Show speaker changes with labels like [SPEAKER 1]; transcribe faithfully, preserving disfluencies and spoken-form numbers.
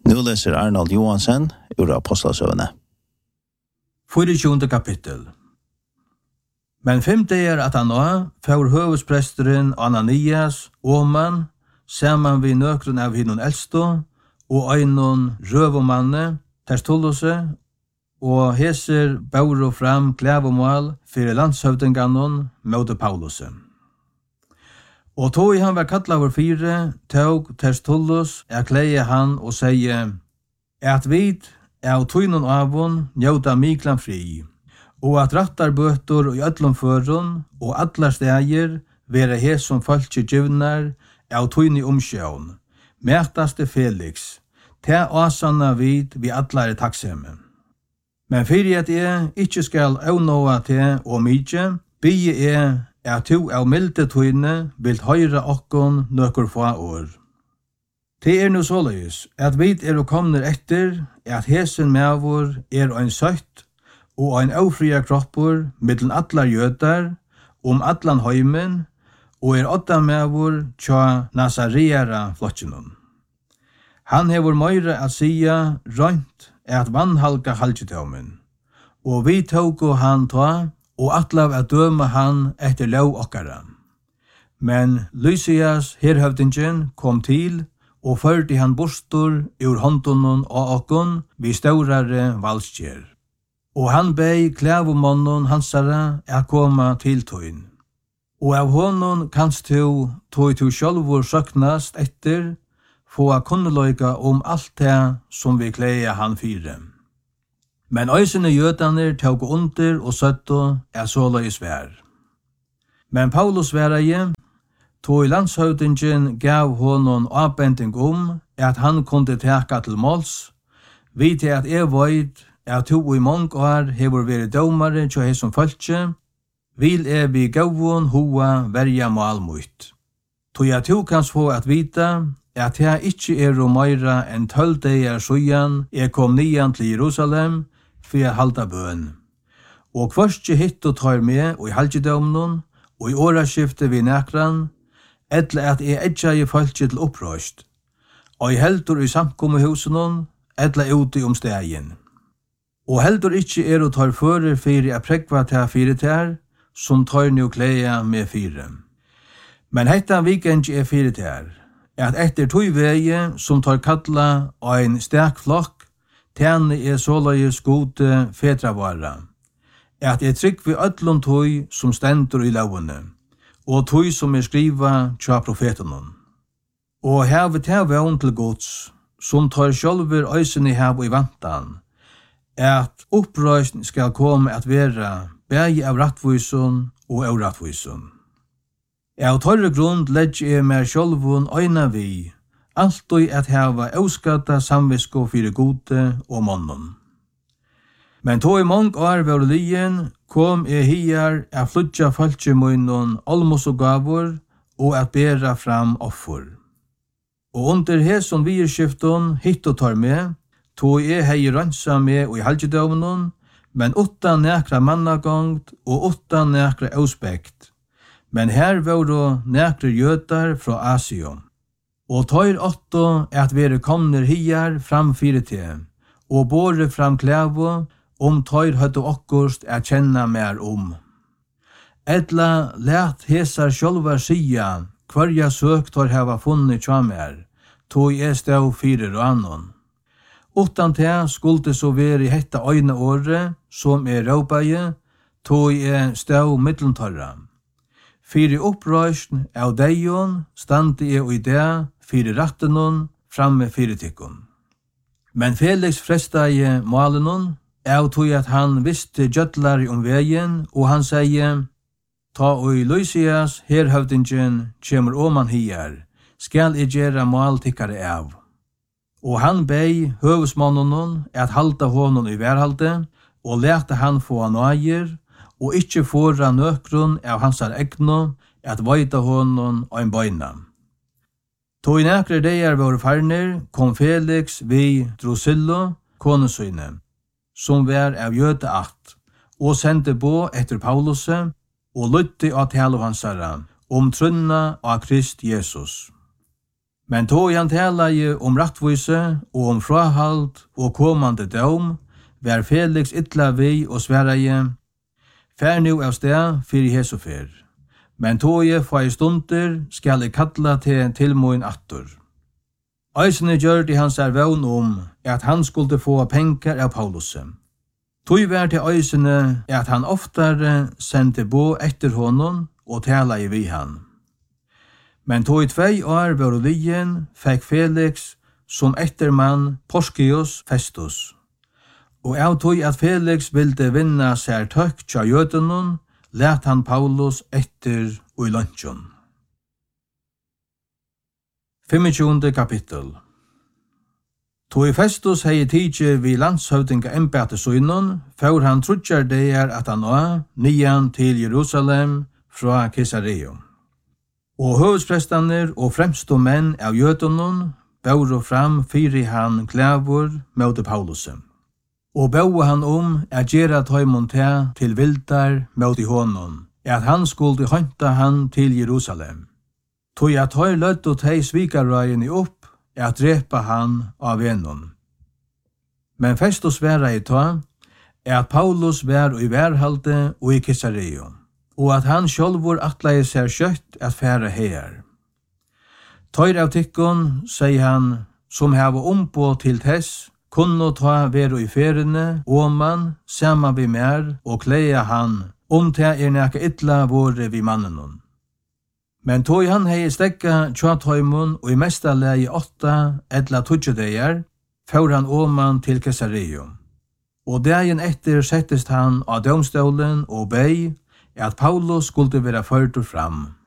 [SPEAKER 1] Nu läser Arnold Johansen ur Apostlasövene.
[SPEAKER 2] tjugoandra kapittel. Men fem dagar att han nå, för hövudsprästeren Ananias, Åman, saman vid nökron av hinnon äldstå, och einon rövomanne, Tertulluse, og heser bauro fram klævomål fyrir landshøvdinganon møte Pauluse. Og tog han var kattlaver fire, tog Tertullus er kleie han og seie, at vid av tøynon avon njóta miklan fri, og at rattar bøtur i öllum førun og allar stægir vera hesum fölkje djivnar av tøyni omsjøvn, mætaste Felix, ta asanna vid vi allar takksemme. Men fyrir at jeg ikkje skal avnåa til og mykje, bygge jeg at to av milde tøyne vil høyra okkon nøkker få år. Det er nu såleis at vi er og kommer etter at hesen mevor er ein søtt og ein aufria kroppur mittlen allar jødar om allan heimen og er åtta mevor tja Nazareara flotjennom. Han hevur meira at sia rønt at vannhalka halgjetømen, og vi tåg han ta, og atlav at døma han etter lov okkara. Men Lysias, herhøvdingen, kom til, og førte han bostor ur håndonon og okkon vid staurare valskjer. Og han bei klævomånnen hansara at koma til tøyn. Og av honon kanst tu tøy tu sjálvur søknast etter, få a kunneløyga om alt det som vi kleia han fire. Men øysene jødaner tåg under og søtto er såløy svær. Men Paulus svereie, tog landshøvdingen gav honom avbending om at han kunde teka til måls, vi til at jeg veit at to i mange år hever vært domare til hei som følge, vil er vi gavun hoa verja malmut. Tog jeg to kans få at vita at jeg ikkje er og meira enn tølv dager søyan jeg kom nian til Jerusalem for jeg halda bøn. Og kvørstje hitt og tar med og i halgjedomnon og i åraskifte vi nekran, etter at jeg etja i falskje til opprøst, og jeg heldur i samkommehusenon, etter ute om stegen. Og heldur ikkje er og tar fører fyrir a prekva til fyrir ter, som tar nu kleia med fire. Men hetta weekend er fyrir ter, at etter tøy veie som tar kalla ein sterk flokk, tjene er såleis gode fetravara, at jeg trygg vi öllum tøy som stendur i lovene, og tøy som er skriva tja profetenon. Og heve til vevn til gods, som tar sjálfur øysene hev i vantan, at opprøysn skal komme at vera bægi av rattvusun og av rattvusun. Av tørre grunn legg jeg meg sjálvun øyna vi, alltid at heva auskata samvisko fyrir gode og månnen. Men tog i mange år var lien, kom jeg hier at flutja falskjemunnen almos og gavur, og at bera fram offer. Og under heson virskifton hitt og tar med, tog jeg hei rønsa med og i halgjedøvnen, men utan nekra mannagongt og utan nekra auspekt. Men her var det nekre jøtar fra Asium. Og tøyr åtto at vere komner hier fram fyrir til, og båre fram klævo, om tøyr høttu okkurst at kjenna mer om. Edla let hesar sjálvar sia, kvarja søk tør hava funnet tja mer, tog jeg stav fyrir og annon. Utan te skulde så vere i hetta øyne åre, som er råpaie, tog jeg stav middeltørra. Fyri opprøysn av deion stande jeg i det, fyri rattenon, framme fyri tikkun. Men Felix frestaie malenon, av tog at han visste gjøtlar om veien, og han sier, ta og Lysias, herhøvdingen, kjemur oman hier, skal jeg gjera mal tikkare av. Og han bei høvesmannen at halda honom i værhalde, og lete han få nøyer, og ikkje fåra nøkron av hansar egno, at veita honom og en bøyna. To i nekre deir var farner, kom Felix vi Drusilla, konesyne, som var av jøde at, og sendte på etter Pauluse, og lytte av tale hansara, om trunna av Krist Jesus. Men tog han talaje om rattvise og om frahald og kommande dom, var Felix ytla vi og sveraje, fær nu av sted fyrir hesofer. Men tog jeg få i stunder skal jeg kalla til tilmoen attor. Eisene gjør det hans er vevn om at han skulle få penger av Paulus. Tog var til eisene at han oftare sendte bo etter honom og tala i vi han. Men tog i tvei år var lijen fikk Felix som ettermann Porcius Festus. Og av tog at Felix ville vinna sær tøkk tja jødenon, let han Paulus etter og i lunsjon. tjuende kapittel. Tog Festus hei tidje vi landshøvdinga embate søgnon, for han trudjar deir at han var nian til Jerusalem fra Caesarea. Og høvdsprestaner og fremstå menn av jødenon bauro fram fyri han klævor møte Paulusen. Og bau han om at gjera tøymon te til vildar møte honom, at han skulle hanta han til Jerusalem. Tog at høy løtt og tei svikarøyene opp, at drepa han av venon. Men Festus væra i ta, at Paulus vær i værhalde og i Caesarea, og at han sjálvur atleie seg kjøtt at færa her. Tøyr av tikkun, sier han, som hava ombå til tess, kunne ta vero i ferene, og man, saman vi mer, og kleia han, om te er nekka ytla våre vi mannenon. Men tog han hei stekka tjatøymon og i mesta leie åtta edla tudjedeir, får han åman til Caesarea. Og dagen etter settest han av domstolen og bei at Paulus skulle være ført fram.